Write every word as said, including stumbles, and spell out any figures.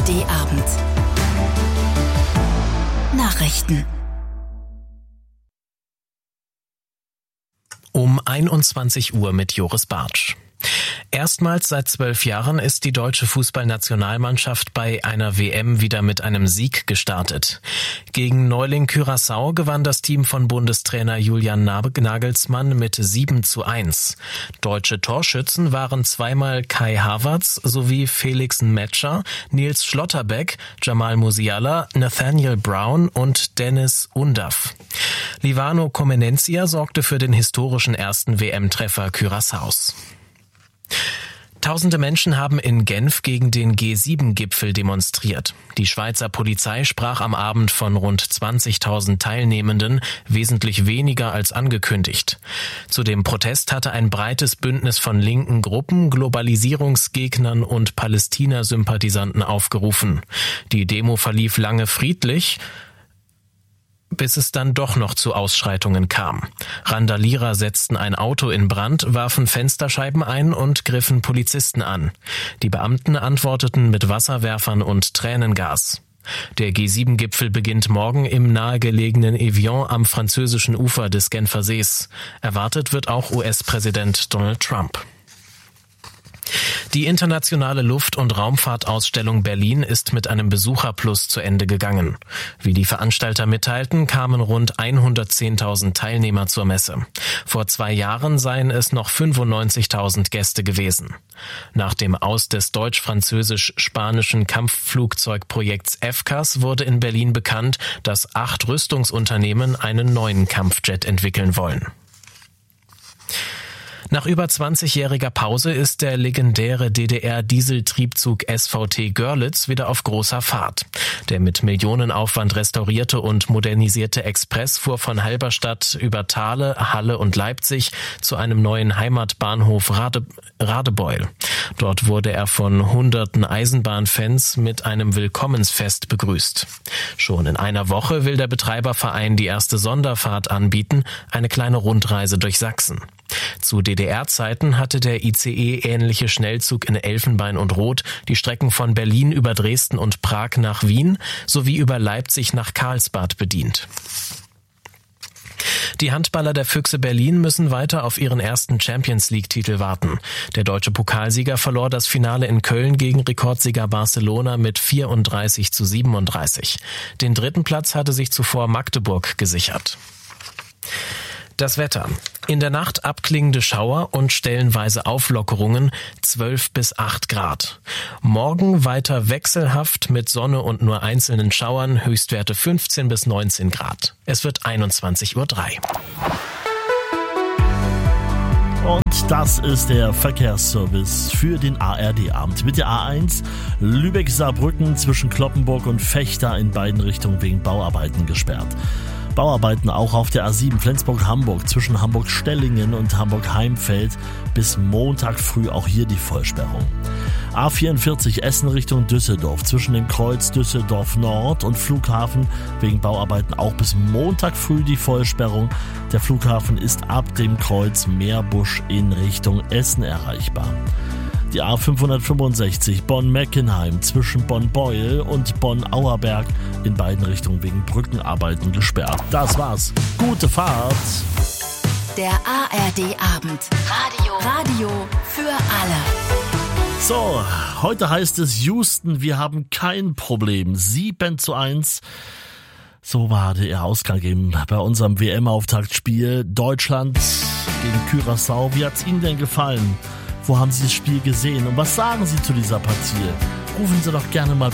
D-Abend. Nachrichten. Um einundzwanzig Uhr mit Joris Bartsch. Erstmals seit zwölf Jahren ist die deutsche Fußballnationalmannschaft bei einer W M wieder mit einem Sieg gestartet. Gegen Neuling Curaçao gewann das Team von Bundestrainer Julian Nagelsmann mit sieben zu eins. Deutsche Torschützen waren zweimal Kai Havertz sowie Felix Metscher, Nils Schlotterbeck, Jamal Musiala, Nathaniel Brown und Dennis Undav. Livano Comenencia sorgte für den historischen ersten W M-Treffer Curaçaos. Tausende Menschen haben in Genf gegen den G sieben Gipfel demonstriert. Die Schweizer Polizei sprach am Abend von rund zwanzigtausend Teilnehmenden, wesentlich weniger als angekündigt. Zu dem Protest hatte ein breites Bündnis von linken Gruppen, Globalisierungsgegnern und Palästina-Sympathisanten aufgerufen. Die Demo verlief lange friedlich, bis es dann doch noch zu Ausschreitungen kam. Randalierer setzten ein Auto in Brand, warfen Fensterscheiben ein und griffen Polizisten an. Die Beamten antworteten mit Wasserwerfern und Tränengas. Der G sieben Gipfel beginnt morgen im nahegelegenen Evian am französischen Ufer des Genfer Sees. Erwartet wird auch U S-Präsident Donald Trump. Die internationale Luft- und Raumfahrtausstellung Berlin ist mit einem Besucherplus zu Ende gegangen. Wie die Veranstalter mitteilten, kamen rund hundertzehntausend Teilnehmer zur Messe. Vor zwei Jahren seien es noch fünfundneunzigtausend Gäste gewesen. Nach dem Aus des deutsch-französisch-spanischen Kampfflugzeugprojekts F C A S wurde in Berlin bekannt, dass acht Rüstungsunternehmen einen neuen Kampfjet entwickeln wollen. Nach über zwanzigjähriger Pause ist der legendäre D D R-Dieseltriebzug S V T Görlitz wieder auf großer Fahrt. Der mit Millionenaufwand restaurierte und modernisierte Express fuhr von Halberstadt über Thale, Halle und Leipzig zu einem neuen Heimatbahnhof Rade, Radebeul. Dort wurde er von hunderten Eisenbahnfans mit einem Willkommensfest begrüßt. Schon in einer Woche will der Betreiberverein die erste Sonderfahrt anbieten, eine kleine Rundreise durch Sachsen. Zu D D R-Zeiten hatte der I C E-ähnliche Schnellzug in Elfenbein und Rot die Strecken von Berlin über Dresden und Prag nach Wien sowie über Leipzig nach Karlsbad bedient. Die Handballer der Füchse Berlin müssen weiter auf ihren ersten Champions-League-Titel warten. Der deutsche Pokalsieger verlor das Finale in Köln gegen Rekordsieger Barcelona mit vierunddreißig zu siebenunddreißig. Den dritten Platz hatte sich zuvor Magdeburg gesichert. Das Wetter. In der Nacht abklingende Schauer und stellenweise Auflockerungen, zwölf bis acht Grad. Morgen weiter wechselhaft mit Sonne und nur einzelnen Schauern, Höchstwerte fünfzehn bis neunzehn Grad. Es wird einundzwanzig Uhr drei. Und das ist der Verkehrsservice für den A R D-Abend. Mit der A eins Lübeck-Saarbrücken zwischen Cloppenburg und Vechta in beiden Richtungen wegen Bauarbeiten gesperrt. Bauarbeiten auch auf der A sieben Flensburg-Hamburg zwischen Hamburg-Stellingen und Hamburg-Heimfeld bis Montag früh auch hier die Vollsperrung. A vierundvierzig Essen Richtung Düsseldorf zwischen dem Kreuz Düsseldorf Nord und Flughafen wegen Bauarbeiten auch bis Montag früh die Vollsperrung. Der Flughafen ist ab dem Kreuz Meerbusch in Richtung Essen erreichbar. Die A fünfhundertfünfundsechzig Bonn-Meckenheim zwischen Bonn-Beuel und Bonn-Auerberg in beiden Richtungen wegen Brückenarbeiten gesperrt. Das war's. Gute Fahrt. Der A R D-Abend. Radio. Radio für alle. So, heute heißt es Houston, wir haben kein Problem. sieben zu eins. So war der Ausgang eben bei unserem W M-Auftaktspiel. Deutschland gegen Curaçao. Wie hat's Ihnen denn gefallen? Wo haben Sie das Spiel gesehen? Und was sagen Sie zu dieser Partie? Rufen Sie doch gerne mal